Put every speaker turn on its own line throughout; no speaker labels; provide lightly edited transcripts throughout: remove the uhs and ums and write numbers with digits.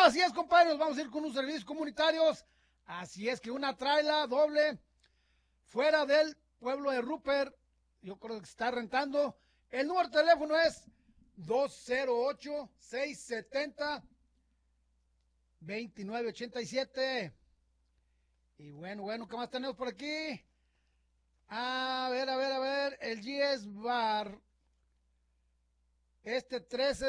Así es, compadre, nos vamos a ir con unos servicios comunitarios. Así es que una traila doble fuera del pueblo de Rupert, yo creo que se está rentando. El número de teléfono es 208-670-2987. Y bueno, ¿qué más tenemos por aquí? A ver, el GS Bar. Este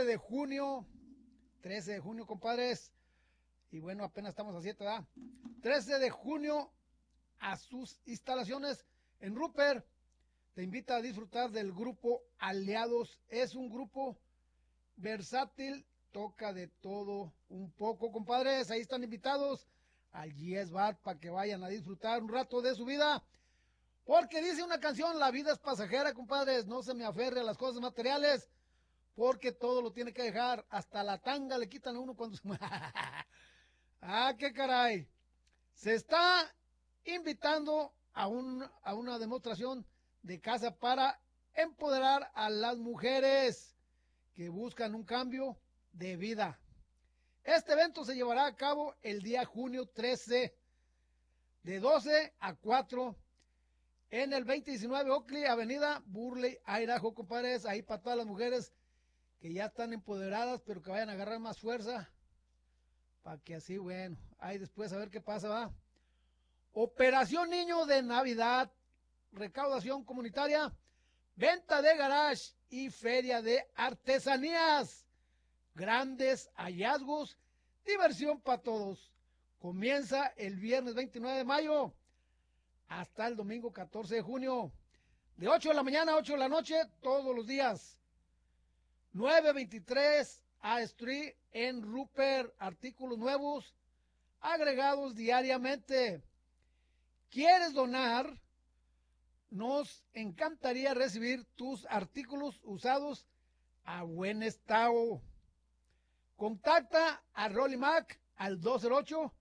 13 de junio, compadres. Y bueno, apenas estamos a 7, ¿verdad? 13 de junio a sus instalaciones en Rupert. Te invita a disfrutar del grupo Aliados. Es un grupo versátil, toca de todo un poco, compadres. Ahí están invitados al GS Bar para que vayan a disfrutar un rato de su vida. Porque dice una canción, la vida es pasajera, compadres. No se me aferre a las cosas materiales, porque todo lo tiene que dejar. Hasta la tanga le quitan a uno cuando se... Ah, qué caray. Se está invitando a una demostración de casa para empoderar a las mujeres que buscan un cambio de vida. Este evento se llevará a cabo el día junio 13, de 12 a 4, en el 2019 Oakley, Avenida Burley, Idaho, compadres. Ahí para todas las mujeres que ya están empoderadas, pero que vayan a agarrar más fuerza, para que así, bueno, ahí después a ver qué pasa, va. Operación Niño de Navidad, recaudación comunitaria, venta de garage y feria de artesanías. Grandes hallazgos, diversión para todos. Comienza el viernes 29 de mayo hasta el domingo 14 de junio, de 8 de la mañana a 8 de la noche, todos los días. 923 A Street en Rupert, artículos nuevos agregados diariamente. ¿Quieres donar? Nos encantaría recibir tus artículos usados a buen estado. Contacta a Rolly Mac al